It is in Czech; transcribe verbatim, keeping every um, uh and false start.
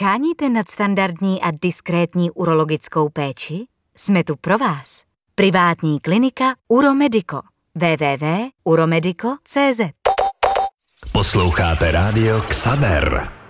Scháníte nadstandardní a diskrétní urologickou péči? Jsme tu pro vás. Privátní klinika Uromedico. w w w tečka uromedico tečka cé zet. Posloucháte rádio Xaver.